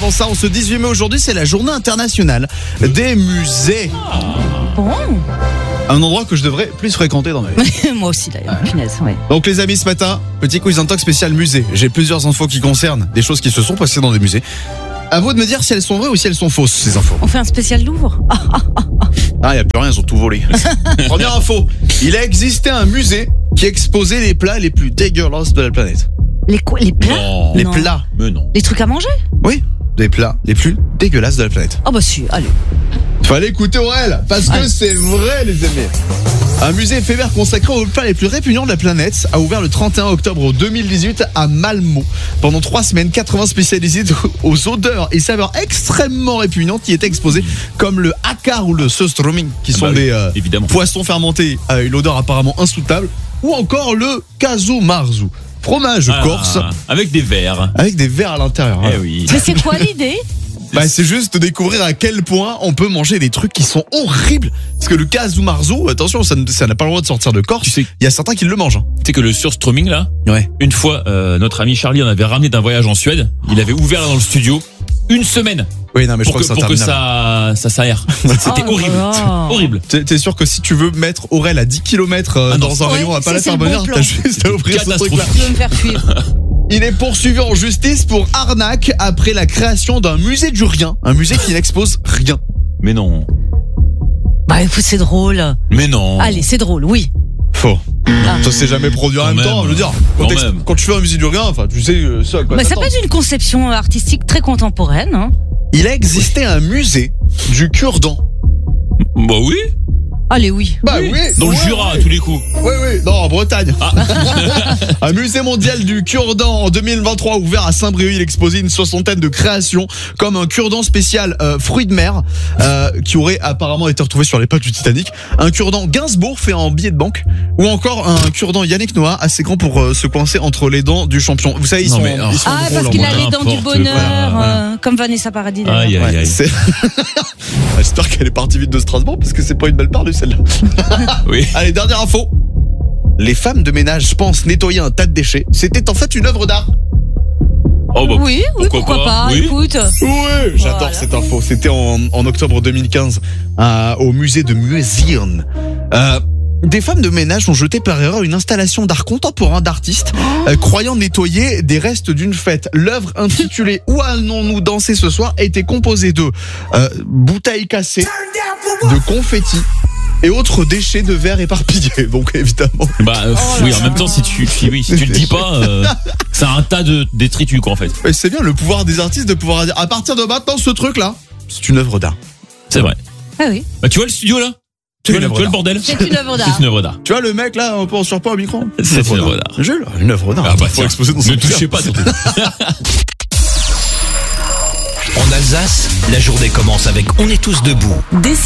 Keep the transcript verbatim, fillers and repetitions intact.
avant ça, on se dix-huit mai aujourd'hui, c'est la journée internationale des musées. Bon. Un endroit que je devrais plus fréquenter dans ma vie. Moi aussi d'ailleurs, punaise, ouais. Donc les amis, ce matin, petit quiz intox spécial musée. J'ai plusieurs infos qui concernent des choses qui se sont passées dans des musées. À vous de me dire si elles sont vraies ou si elles sont fausses, ces infos. On fait un spécial Louvre. Ah, il n'y a plus rien, ils ont tout volé. Première info, il a existé un musée qui exposait les plats les plus dégueulasses de la planète. Les quoi? Les plats? Non. Les Non. plats, Mais non. Les trucs à manger? oui, les plats les plus dégueulasses de la planète. Oh bah si, allez. Fallait écouter Aurel, parce que Ouais. c'est vrai les amis. Un musée éphémère consacré aux plats les plus répugnants de la planète a ouvert le trente et un octobre deux mille dix-huit à Malmö. Pendant trois semaines, quatre-vingts spécialisés aux odeurs et saveurs extrêmement répugnantes y étaient exposés, comme le hakar ou le surströmming, qui Ah sont bah oui, des euh, évidemment. poissons fermentés à une odeur apparemment insoutenable, ou encore le kasumarzu, fromage Ah, corse avec des verres. avec des verres à l'intérieur. Eh oui. Mais c'est quoi l'idée? Bah, c'est juste de découvrir à quel point on peut manger des trucs qui sont horribles. Parce que le kasumarzu, attention, ça ne- ça n'a pas le droit de sortir de Corse. Tu sais, Il y a certains qui le mangent. hein. tu sais que le surströmming là, Ouais. une fois, euh, notre ami Charlie en avait ramené d'un voyage en Suède. Il avait ouvert là dans le studio une semaine Oui, non, mais je pour crois que, que, pour que c'est interminable. ça, ça s'aère. C'était Oh horrible. là là. Horrible. T'es t'es sûr que si tu veux mettre Aurel à dix kilomètres Ah non. dans un Ouais, rayon à ça, pas la c'est faire le bon bonheur, plan. t'as juste à ouvrir ce Catastrophe. truc-là. Tu veux me faire fuir? Il est poursuivi en justice pour arnaque après la création d'un musée du rien. Un musée qui n'expose rien. Mais non. Bah écoute, c'est drôle. Mais non. Allez, c'est drôle, oui. Faux. Ah. Ça s'est jamais produit en Quand même, même. temps. Je veux dire, quand, Quand t'ex- même. quand tu fais un musée du rien, enfin, tu sais euh, ce à quoi Bah, ça t'attends. peut être une conception artistique très contemporaine. Hein. Il a existé un musée du cure-dent. Bah oui. Allez, oui. Bah oui. Dans le ouais, Jura, ouais. à tous les coups. Oui, oui, non, en Bretagne. Ah. Un musée mondial du cure-dent en deux mille vingt-trois ouvert à Saint-Brieuc. Il exposait une soixantaine de créations, comme un cure-dent spécial euh, fruits de mer, euh, qui aurait apparemment été retrouvé sur les pas du Titanic, un cure-dent Gainsbourg fait en billet de banque, ou encore un cure-dent Yannick Noah, assez grand pour euh, se coincer entre les dents du champion. Vous savez, ils Non, sont, mais, oh. ils sont Ah, drôles parce en qu'il a mode- les dents du n'importe bonheur, quoi, voilà. euh, comme Vanessa Paradis d'ailleurs. Aïe, aïe, Ouais, aïe. c'est- J'espère qu'elle est partie vite de Strasbourg, parce que c'est pas une belle parle celle-là. Oui. Allez, dernière info. Les femmes de ménage pensent nettoyer un tas de déchets. C'était en fait une œuvre d'art. Oh bah. Oui, oui, pourquoi, pas, Oui. écoute. Oui, j'adore Voilà. cette info. C'était en, en octobre deux mille quinze euh, au musée de Museum. Euh, des femmes de ménage ont jeté par erreur une installation d'art contemporain d'artistes euh, croyant nettoyer des restes d'une fête. L'œuvre intitulée Où allons-nous danser ce soir a été composée de euh, bouteilles cassées, de confettis et autres déchets de verre éparpillés. Donc évidemment. Bah euh, Oh là oui, en là. même temps, si tu, si, oui, si tu le dis pas, euh, c'est un tas de détritus quoi en fait. Et c'est bien le pouvoir des artistes de pouvoir dire à partir de maintenant ce truc là, c'est une œuvre d'art. C'est vrai. Ah oui, Bah tu vois le studio là. C'est Tu vois, une le- tu œuvre vois le d'art. bordel. c'est une œuvre C'est d'art. une œuvre d'art. Tu vois le mec là, on pense sur pas au micro. C'est une œuvre d'art. Jules, une œuvre d'art. Ah bah Faut tiens, exposer dans ne son touchez pas surtout. En Alsace, la journée commence avec On est tous debout. Dès